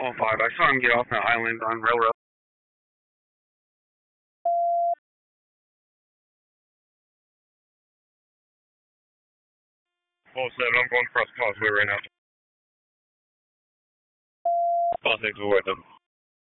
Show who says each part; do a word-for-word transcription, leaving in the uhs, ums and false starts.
Speaker 1: Oh five, I saw him get off the island on railroad. Oh seven, I'm going across causeway right now. I'll take the way them.